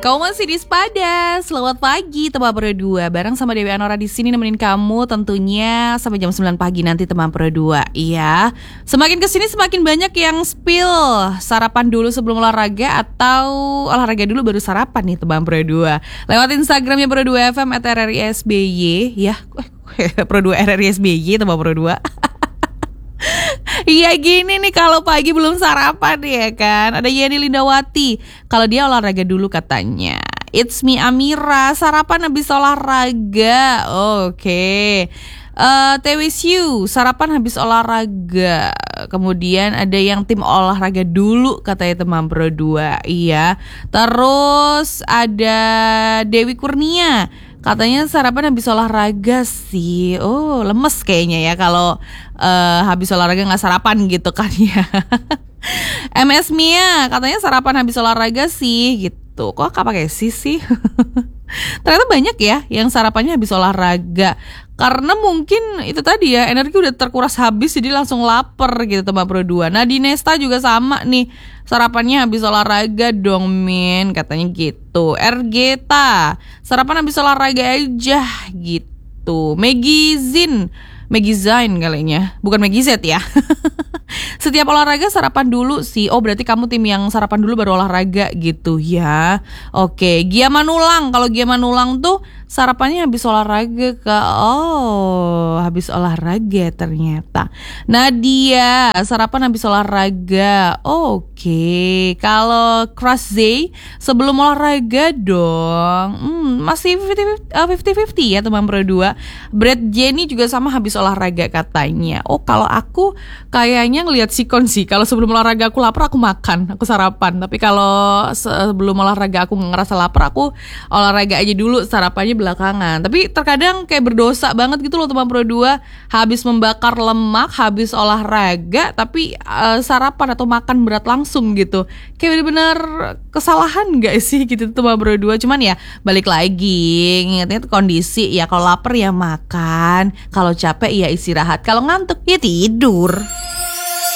Kau masih di Sepada. Selamat pagi teman berdua. Bareng sama Dewi Anora di sini nemenin kamu tentunya sampai jam 9 pagi nanti teman berdua. Iya. Semakin kesini semakin banyak yang spill sarapan dulu sebelum olahraga atau olahraga dulu baru sarapan nih teman berdua. Lewat Instagramnya Berdua FM @RRISBY ya. Berdua RRISBY teman berdua. Iya gini nih kalau pagi belum sarapan ya kan. Ada Yeni Lindawati. Kalau dia olahraga dulu katanya. It's me Amira. Sarapan habis olahraga. Oke. TWSU. Sarapan habis olahraga. Kemudian ada yang tim olahraga dulu katanya teman berdua. Iya. Terus ada Dewi Kurnia. Katanya sarapan habis olahraga sih. Oh lemes kayaknya ya kalau habis olahraga gak sarapan gitu kan ya. MS Mia katanya sarapan habis olahraga sih gitu. Kok gak pakai sih? Ternyata banyak ya yang sarapannya habis olahraga. Karena mungkin itu tadi ya, energi udah terkuras habis jadi langsung lapar gitu teman berdua. Nah di Nesta juga sama nih, sarapannya habis olahraga dong Min, katanya gitu. Ergeta, sarapan habis olahraga aja gitu. Maggie Zain kalinya, bukan Maggie Z ya. Setiap olahraga sarapan dulu sih. Oh berarti kamu tim yang sarapan dulu baru olahraga gitu ya. Oke, Gia Manulang. Kalau Gia Manulang tuh sarapannya habis olahraga Kak. Oh, habis olahraga ternyata. Nadia, sarapan habis olahraga. Oke. Kalau Crush Zay sebelum olahraga dong. Masih 50-50 ya teman berdua. Brad Jenny juga sama habis olahraga katanya. Oh, kalau aku kayaknya ngelihat sikon sih. Kalau sebelum olahraga aku lapar aku makan, aku sarapan. Tapi kalau sebelum olahraga aku ngerasa lapar, aku olahraga aja dulu, sarapannya belakangan. Tapi terkadang kayak berdosa banget gitu loh teman berdua. Habis membakar lemak, habis olahraga, tapi sarapan atau makan berat langsung gitu. Kayak bener-bener kesalahan gak sih gitu teman berdua. Cuman ya balik lagi, ingatnya kondisi ya. Kalau lapar ya makan, kalau capek ya istirahat, kalau ngantuk ya tidur.